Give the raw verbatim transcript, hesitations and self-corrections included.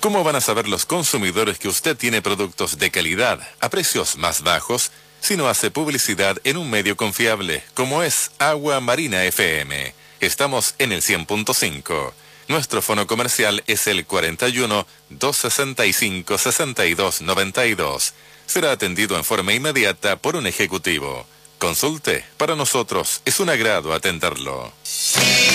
¿Cómo van a saber los consumidores que usted tiene productos de calidad a precios más bajos si no hace publicidad en un medio confiable como es Agua Marina F M? Estamos en el cien punto cinco. Nuestro fono comercial es el cuarenta y uno, doscientos sesenta y cinco, sesenta y dos noventa y dos. Será atendido en forma inmediata por un ejecutivo. Consulte, para nosotros es un agrado atenderlo.